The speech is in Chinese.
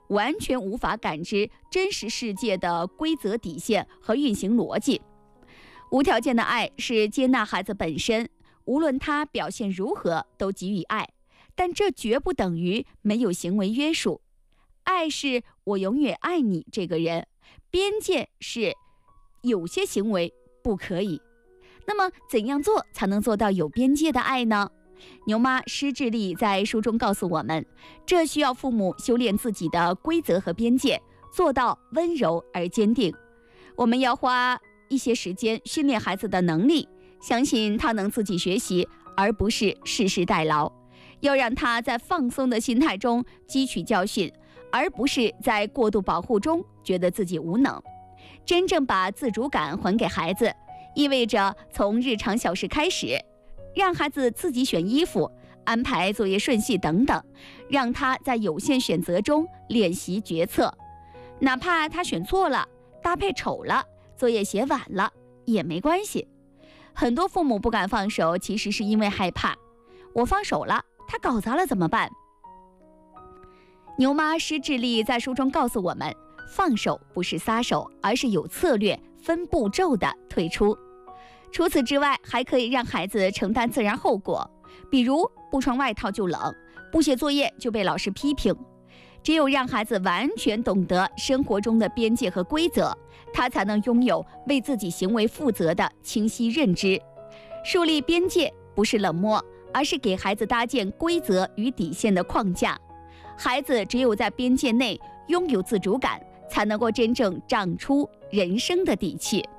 完全无法感知真实世界的规则底线和运行逻辑。无条件的爱是接纳孩子本身，无论他表现如何都给予爱，但这绝不等于没有行为约束。爱是我永远爱你这个人，边界是有些行为不可以。那么怎样做才能做到有边界的爱呢？牛妈施志丽在书中告诉我们，这需要父母修炼自己的规则和边界，做到温柔而坚定。我们要花一些时间训练孩子的能力，相信他能自己学习，而不是世世代劳。要让他在放松的心态中汲取教训，而不是在过度保护中觉得自己无能。真正把自主感还给孩子，意味着从日常小事开始，让孩子自己选衣服，安排作业顺序等等，让他在有限选择中练习决策。哪怕他选错了，搭配丑了，作业写晚了，也没关系。很多父母不敢放手，其实是因为害怕，我放手了，他搞砸了怎么办？牛妈施志丽在书中告诉我们，放手不是撒手，而是有策略、分步骤的退出。除此之外，还可以让孩子承担自然后果，比如不穿外套就冷，不写作业就被老师批评。只有让孩子完全懂得生活中的边界和规则，他才能拥有为自己行为负责的清晰认知。树立边界不是冷漠，而是给孩子搭建规则与底线的框架。孩子只有在边界内拥有自主感，才能够真正长出人生的底气。